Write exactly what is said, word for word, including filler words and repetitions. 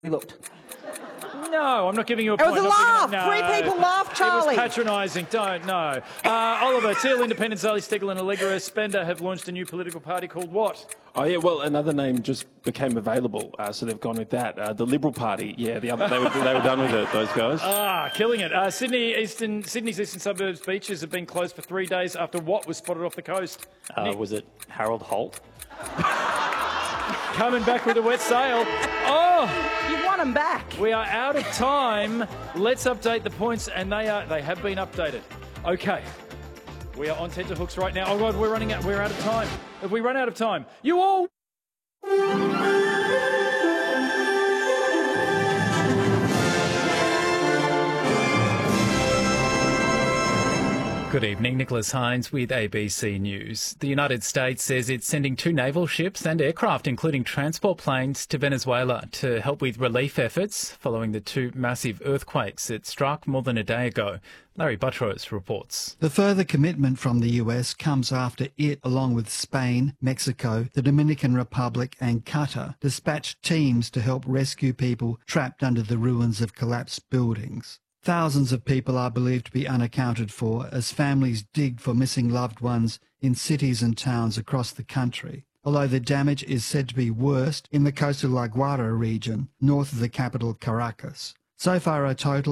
he looked. No, I'm not giving you a It point. was a Not laugh. giving- no. Three people laughed, Charlie. It was patronising. Don't, no. Uh, Oliver, Teal Independent, Zali Steggall and Allegra Spender have launched a new political party called what? Oh, yeah, well, another name just became available, uh, so they've gone with that. Uh, the Liberal Party, yeah, the other, they, were, they were done with it, those guys. Ah, killing it. Uh, Sydney Eastern, Sydney's eastern suburbs beaches have been closed for three days after what was spotted off the coast? Uh, was it Harold Holt? Coming back with a wet sail. Oh! You want them back. We are out of time. Let's update the points, and they are they have been updated. Okay. We are on tenterhooks right now. Oh, God, we're running out. We're out of time. Have we run out of time? You all... Good evening, Nicholas Hines with A B C News. The United States says it's sending two naval ships and aircraft, including transport planes, to Venezuela to help with relief efforts following the two massive earthquakes that struck more than a day ago. Larry Buttrose reports. The further commitment from the U S comes after it, along with Spain, Mexico, the Dominican Republic and Qatar, dispatched teams to help rescue people trapped under the ruins of collapsed buildings. Thousands of people are believed to be unaccounted for as families dig for missing loved ones in cities and towns across the country, although the damage is said to be worst in the coastal La Guaira region, north of the capital Caracas. So far, a total